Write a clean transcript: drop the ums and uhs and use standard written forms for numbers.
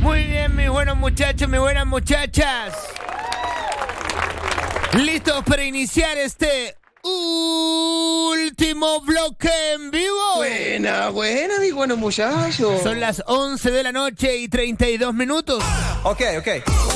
Muy bien, mis buenos muchachos, mis buenas muchachas. ¿Listos para iniciar este último bloque en vivo? Buena, mis buenos muchachos. Son las 11 de la noche y 32 minutos. Ok.